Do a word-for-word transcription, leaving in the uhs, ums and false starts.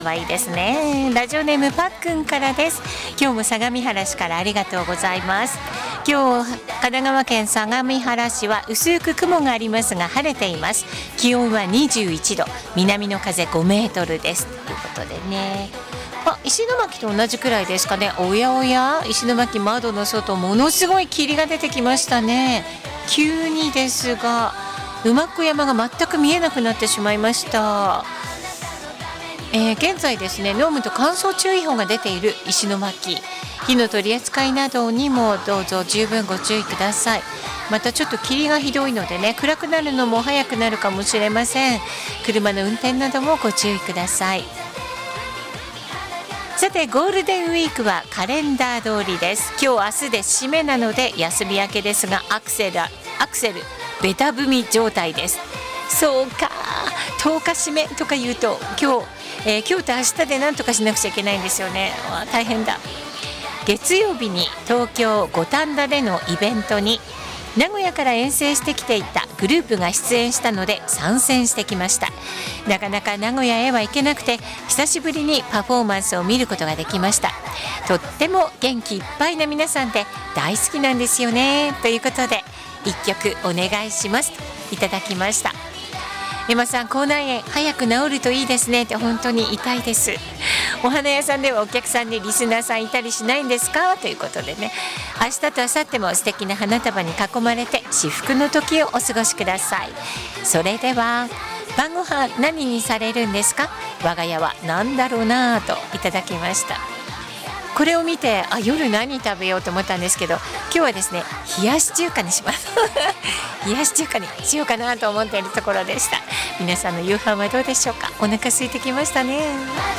はいいですね。ラジオネームパックンからです。今日も相模原市からありがとうございます。今日神奈川県相模原市は薄く雲がありますが晴れています。気温はにじゅういちど、南の風ごメートルですということでね。あ、石巻と同じくらいですかね。おやおや、石巻窓の外ものすごい霧が出てきましたね。急にですが馬子山が全く見えなくなってしまいました。えー、現在ですね、濃霧と乾燥注意報が出ている石巻、火の取り扱いなどにもどうぞ十分ご注意ください。またちょっと霧がひどいのでね、暗くなるのも早くなるかもしれません。車の運転などもご注意ください。さてゴールデンウィークはカレンダー通りです。今日明日で締めなので休み明けですが、アクセルアクセルベタ踏み状態です。そうか、とおか締めとか言うと今日、えー、今日と明日で何とかしなくちゃいけないんですよね。大変だ。月曜日に東京五反田でのイベントに名古屋から遠征してきていたグループが出演したので参戦してきました。なかなか名古屋へは行けなくて久しぶりにパフォーマンスを見ることができました。とっても元気いっぱいな皆さんで大好きなんですよねということでいっきょくお願いしますといただきました。山さん、口内炎早く治るといいですねって本当に痛いです。お花屋さんではお客さんでリスナーさんいたりしないんですかということでね、明日と明後日も素敵な花束に囲まれて至福の時をお過ごしください。それでは晩ご飯何にされるんですか？我が家は何だろうなといただきました。これを見てあ夜何食べようと思ったんですけど、今日はですね冷やし中華にします冷やし中華にしようかなと思っているところでした。皆さんの夕飯はどうでしょうか？お腹空いてきましたね。